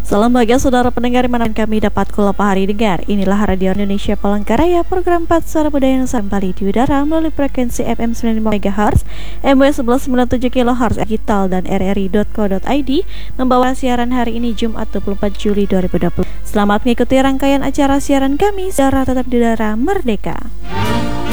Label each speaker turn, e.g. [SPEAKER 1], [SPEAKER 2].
[SPEAKER 1] Salam bahagia saudara pendengar mana kami dapat kulapa hari dengar. Inilah Radio Indonesia Palangkaraya, program 4 Suara Budaya yang kembali di udara melalui frekuensi FM 95 MHz, MW 1197 kHz digital dan rri.co.id, membawa siaran hari ini Jumat 24 Juli 2020. Selamat mengikuti rangkaian acara siaran kami, secara tetap di udara merdeka.